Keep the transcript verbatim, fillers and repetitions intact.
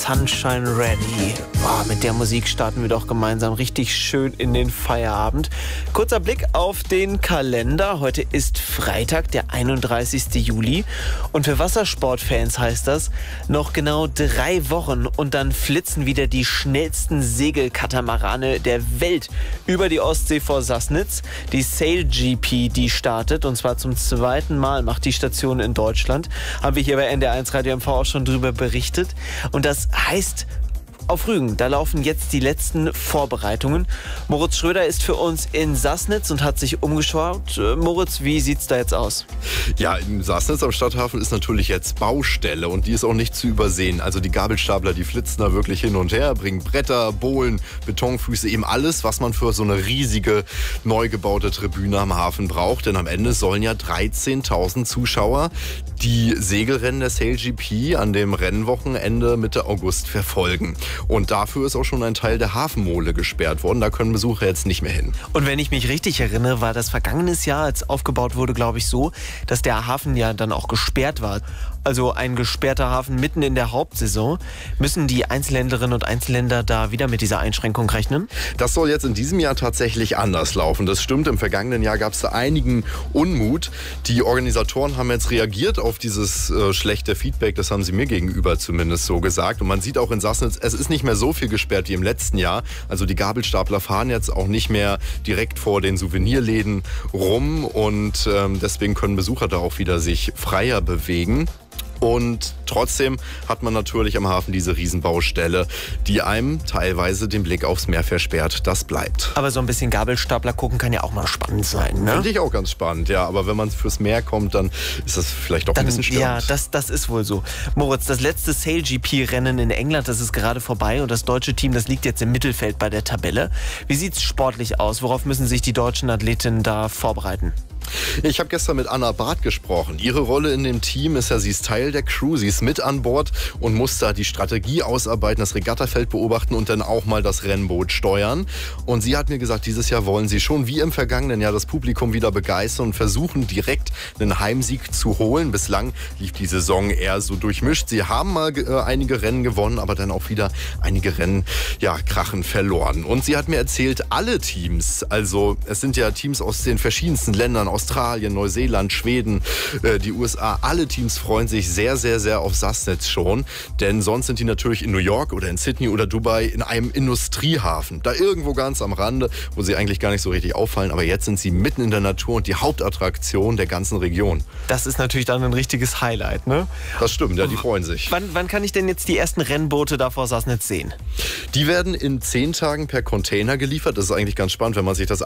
Sunshine Ready. Oh, mit der Musik starten wir doch gemeinsam richtig schön in den Feierabend. Kurzer Blick auf den Kalender. Heute ist Freitag, der einunddreißigste Juli. Und für Wassersportfans heißt das, noch genau drei Wochen und dann flitzen wieder die schnellsten Segelkatamarane der Welt über die Ostsee vor Sassnitz. Die Sail G P, die startet, und zwar zum zweiten Mal macht die Station in Deutschland. Haben wir hier bei N D R eins Radio M V auch schon drüber berichtet. Und das heißt, auf Rügen, da laufen jetzt die letzten Vorbereitungen. Moritz Schröder ist für uns in Sassnitz und hat sich umgeschaut. Äh, Moritz, wie sieht's da jetzt aus? Ja, in Sassnitz am Stadthafen ist natürlich jetzt Baustelle und die ist auch nicht zu übersehen. Also die Gabelstapler, die flitzen da wirklich hin und her, bringen Bretter, Bohlen, Betonfüße, eben alles, was man für so eine riesige, neu gebaute Tribüne am Hafen braucht. Denn am Ende sollen ja dreizehntausend Zuschauer die Segelrennen der Sail G P an dem Rennwochenende Mitte August verfolgen. Und dafür ist auch schon ein Teil der Hafenmole gesperrt worden. Da können Besucher jetzt nicht mehr hin. Und wenn ich mich richtig erinnere, war das vergangenes Jahr, als aufgebaut wurde, glaube ich so, dass der Hafen ja dann auch gesperrt war. Also ein gesperrter Hafen mitten in der Hauptsaison. Müssen die Einzelländerinnen und Einzelländer da wieder mit dieser Einschränkung rechnen? Das soll jetzt in diesem Jahr tatsächlich anders laufen. Das stimmt, im vergangenen Jahr gab es da einigen Unmut. Die Organisatoren haben jetzt reagiert auf dieses äh, schlechte Feedback. Das haben sie mir gegenüber zumindest so gesagt. Und man sieht auch in Sassnitz, es ist nicht mehr so viel gesperrt wie im letzten Jahr. Also die Gabelstapler fahren jetzt auch nicht mehr direkt vor den Souvenirläden rum. Und ähm, deswegen können Besucher da auch wieder sich freier bewegen. Und trotzdem hat man natürlich am Hafen diese Riesenbaustelle, die einem teilweise den Blick aufs Meer versperrt. Das bleibt. Aber so ein bisschen Gabelstapler gucken kann ja auch mal spannend sein, ne? Finde ich auch ganz spannend, ja. Aber wenn man fürs Meer kommt, dann ist das vielleicht doch dann, ein bisschen störend. Ja, das, das ist wohl so. Moritz, das letzte Sail G P-Rennen in England, das ist gerade vorbei. Und das deutsche Team, das liegt jetzt im Mittelfeld bei der Tabelle. Wie sieht es sportlich aus? Worauf müssen sich die deutschen Athletinnen da vorbereiten? Ich habe gestern mit Anna Barth gesprochen. Ihre Rolle in dem Team ist ja, sie ist Teil der Crew, sie ist mit an Bord und muss da die Strategie ausarbeiten, das Regattafeld beobachten und dann auch mal das Rennboot steuern. Und sie hat mir gesagt, dieses Jahr wollen sie schon wie im vergangenen Jahr das Publikum wieder begeistern und versuchen direkt einen Heimsieg zu holen. Bislang lief die Saison eher so durchmischt. Sie haben mal äh, einige Rennen gewonnen, aber dann auch wieder einige Rennen, ja, krachen verloren. Und sie hat mir erzählt, alle Teams, also es sind ja Teams aus den verschiedensten Ländern, Australien, Neuseeland, Schweden, äh, die U S A, alle Teams freuen sich sehr, sehr, sehr auf Sassnitz schon. Denn sonst sind die natürlich in New York oder in Sydney oder Dubai in einem Industriehafen. Da irgendwo ganz am Rande, wo sie eigentlich gar nicht so richtig auffallen. Aber jetzt sind sie mitten in der Natur und die Hauptattraktion der ganzen Region. Das ist natürlich dann ein richtiges Highlight, ne? Das stimmt, ja, die freuen sich. Wann, wann kann ich denn jetzt die ersten Rennboote da vor Sassnitz sehen? Die werden in zehn Tagen per Container geliefert. Das ist eigentlich ganz spannend, wenn man sich das